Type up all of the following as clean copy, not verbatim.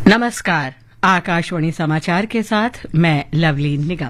नमस्कार। आकाशवाणी समाचार के साथ मैं लवलीन निगम।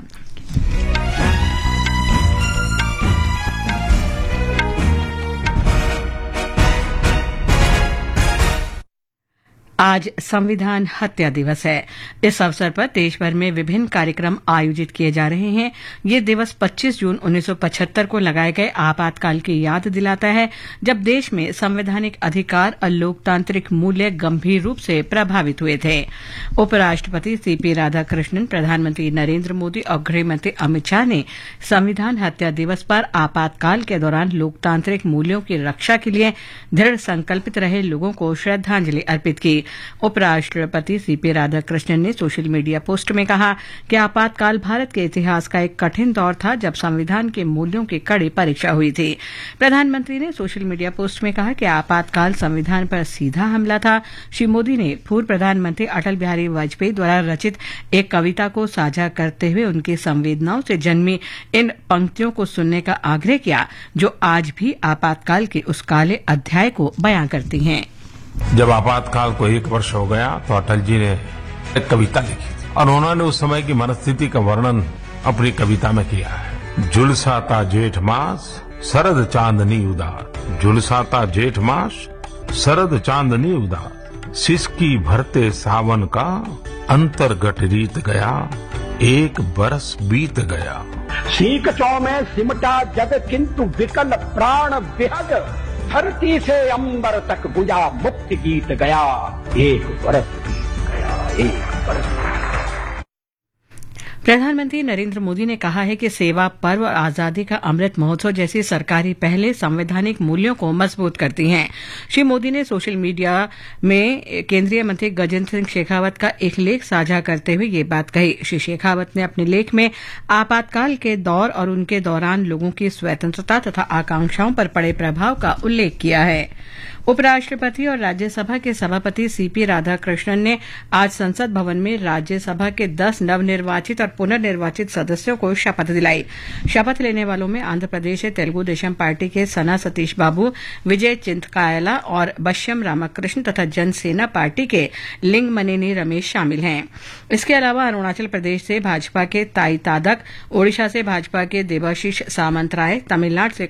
आज संविधान हत्या दिवस है। इस अवसर पर देश भर में विभिन्न कार्यक्रम आयोजित किए जा रहे हैं। ये दिवस 25 जून 1975 को लगाए गए आपातकाल की याद दिलाता है, जब देश में संवैधानिक अधिकार और लोकतांत्रिक मूल्य गंभीर रूप से प्रभावित हुए थे। उपराष्ट्रपति सीपी राधाकृष्णन, प्रधानमंत्री नरेंद्र मोदी और गृहमंत्री अमित शाह ने संविधान हत्या दिवस पर आपातकाल के दौरान लोकतांत्रिक मूल्यों की रक्षा के लिए दृढ़ संकल्पित रहे लोगों को श्रद्धांजलि अर्पित की। उपराष्ट्रपति सीपी राधाकृष्णन ने सोशल मीडिया पोस्ट में कहा कि आपातकाल भारत के इतिहास का एक कठिन दौर था, जब संविधान के मूल्यों की कड़ी परीक्षा हुई थी। प्रधानमंत्री ने सोशल मीडिया पोस्ट में कहा कि आपातकाल संविधान पर सीधा हमला था। श्री मोदी ने पूर्व प्रधानमंत्री अटल बिहारी वाजपेयी द्वारा रचित एक कविता को साझा करते हुए उनकी संवेदनाओं से जन्मी इन पंक्तियों को सुनने का आग्रह किया, जो आज भी आपातकाल के उस काले अध्याय को बयां करती हैं। जब आपातकाल को 1 वर्ष हो गया तो अटल जी ने एक कविता लिखी थी और उन्होंने उस समय की मनस्थिति का वर्णन अपनी कविता में किया है। झुलसाता जेठ मास शरद चांदनी उदार, झुलसाता जेठ मास शरद चांदनी उदार, सिसकी भरते सावन का अंतर्गत रीत गया, 1 बरस बीत गया। सीक चौ में सिमटा जग किंतु विकल प्राण विहग, धरती से अंबर तक गुजा मुक्ति गीत गया, 1 बरस बीत गया, 1 बरस। प्रधानमंत्री नरेंद्र मोदी ने कहा है कि सेवा पर्व और आजादी का अमृत महोत्सव जैसी सरकारी पहले संवैधानिक मूल्यों को मजबूत करती हैं। श्री मोदी ने सोशल मीडिया में केंद्रीय मंत्री गजेंद्र सिंह शेखावत का एक लेख साझा करते हुए ये बात कही। श्री शेखावत ने अपने लेख में आपातकाल के दौर और उनके दौरान लोगों की स्वतंत्रता तथा आकांक्षाओं पर पड़े प्रभाव का उल्लेख किया है। उपराष्ट्रपति और राज्यसभा के सभापति सीपी राधाकृष्णन ने आज संसद भवन में राज्यसभा के 10 नवनिर्वाचित और पुनर्निर्वाचित सदस्यों को शपथ दिलाई। शपथ लेने वालों में आंध्र प्रदेश से तेलुगु देशम पार्टी के सना सतीश बाबू, विजय चिंतकायला और बश्यम रामकृष्ण तथा जनसेना पार्टी के लिंगमनेनी रमेश शामिल हैं। इसके अलावा अरुणाचल प्रदेश से भाजपा के ताई तादक, ओडिशा से भाजपा के देबाशीष सामंतराय, तमिलनाडु से